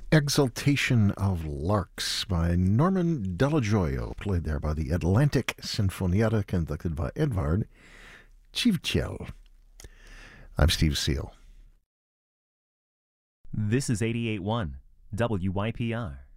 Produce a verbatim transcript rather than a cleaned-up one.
Exaltation of Larks by Norman Delajoyo, played there by the Atlantic Sinfonietta, conducted by Edvard Chivchel. I'm Steve Seal. This is eighty-eight point one W Y P R.